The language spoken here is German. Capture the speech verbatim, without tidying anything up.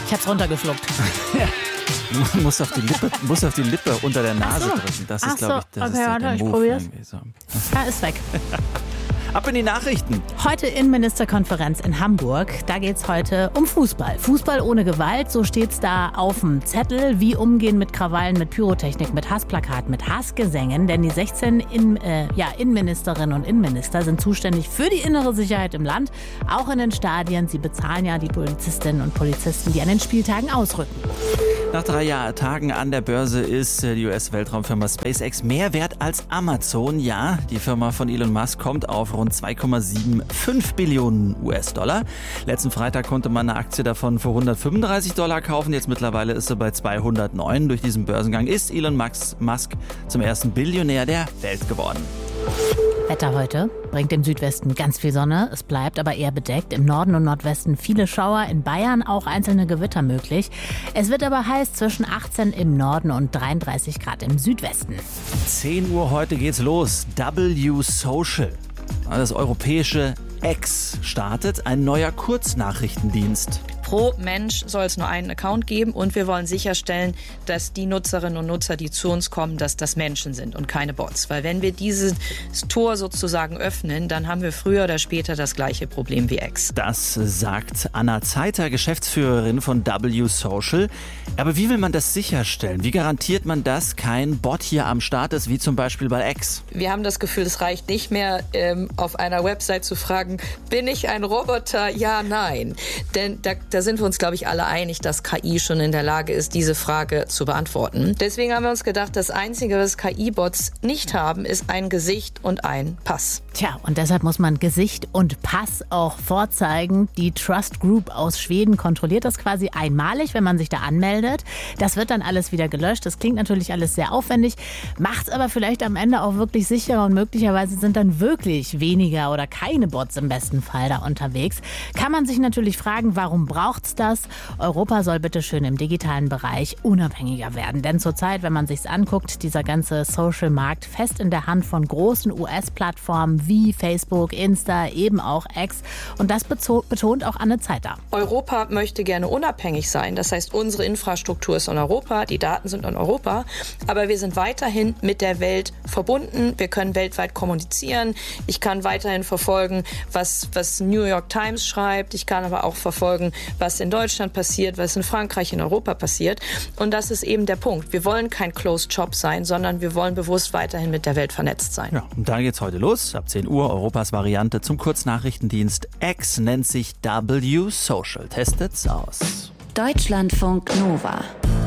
Ich hab's runtergeschluckt. Du musst auf die Lippe, musst auf die Lippe unter der Nase so. drücken. Das Ach ist, glaube ich, das so. Okay, ist der, warte, der ich Move. probier's. irgendwie so. Da ist weg. Ab in die Nachrichten. Heute Innenministerkonferenz in Hamburg. Da geht es heute um Fußball. Fußball ohne Gewalt, so steht es da auf dem Zettel. Wie umgehen mit Krawallen, mit Pyrotechnik, mit Hassplakaten, mit Hassgesängen. Denn die sechzehn In, äh, ja, Innenministerinnen und Innenminister sind zuständig für die innere Sicherheit im Land. Auch in den Stadien. Sie bezahlen ja die Polizistinnen und Polizisten, die an den Spieltagen ausrücken. Nach drei Jahr Tagen an der Börse ist die U S-Weltraumfirma SpaceX mehr wert als Amazon. Ja, die Firma von Elon Musk kommt auf rund zwei Komma fünfundsiebzig Billionen U S-Dollar. Letzten Freitag konnte man eine Aktie davon für hundertfünfunddreißig Dollar kaufen. Jetzt mittlerweile ist sie bei zweihundertneun. Durch diesen Börsengang ist Elon Musk zum ersten Billionär der Welt geworden. Wetter heute bringt im Südwesten ganz viel Sonne. Es bleibt aber eher bedeckt. Im Norden und Nordwesten viele Schauer. In Bayern auch einzelne Gewitter möglich. Es wird aber heiß, zwischen achtzehn im Norden und dreiunddreißig Grad im Südwesten. zehn Uhr heute geht's los. W Social. Das europäische X startet ein neuer Kurznachrichtendienst. Pro Mensch soll es nur einen Account geben und wir wollen sicherstellen, dass die Nutzerinnen und Nutzer, die zu uns kommen, dass das Menschen sind und keine Bots. Weil wenn wir dieses Tor sozusagen öffnen, dann haben wir früher oder später das gleiche Problem wie X. Das sagt Anna Zeiter, Geschäftsführerin von W Social. Aber wie will man das sicherstellen? Wie garantiert man, dass kein Bot hier am Start ist, wie zum Beispiel bei X? Wir haben das Gefühl, es reicht nicht mehr, ähm, auf einer Website zu fragen, bin ich ein Roboter? Ja, nein. Denn da, da sind wir uns, glaube ich, alle einig, dass K I schon in der Lage ist, diese Frage zu beantworten. Deswegen haben wir uns gedacht, das Einzige, was K I-Bots nicht haben, ist ein Gesicht und ein Pass. Tja, und deshalb muss man Gesicht und Pass auch vorzeigen. Die Trust Group aus Schweden kontrolliert das quasi einmalig, wenn man sich da anmeldet. Das wird dann alles wieder gelöscht. Das klingt natürlich alles sehr aufwendig, macht es aber vielleicht am Ende auch wirklich sicherer und möglicherweise sind dann wirklich weniger oder keine Bots im besten Fall da unterwegs. Kann man sich natürlich fragen, warum braucht's das? Europa soll bitte schön im digitalen Bereich unabhängiger werden. Denn zurzeit, wenn man sich's anguckt, dieser ganze Social-Markt fest in der Hand von großen U S-Plattformen wie Facebook, Insta, eben auch X. Und das betont auch Anne Zeiter. Europa möchte gerne unabhängig sein. Das heißt, unsere Infrastruktur ist in Europa, die Daten sind in Europa. Aber wir sind weiterhin mit der Welt verbunden. Wir können weltweit kommunizieren. Ich kann weiterhin verfolgen, was, was New York Times schreibt. Ich kann aber auch verfolgen, was in Deutschland passiert, was in Frankreich, in Europa passiert. Und das ist eben der Punkt. Wir wollen kein Closed Shop sein, sondern wir wollen bewusst weiterhin mit der Welt vernetzt sein. Ja, und da geht's heute los. Ab zehn Uhr Europas Variante zum Kurznachrichtendienst. X nennt sich W Social. Testet's aus. Deutschlandfunk Nova.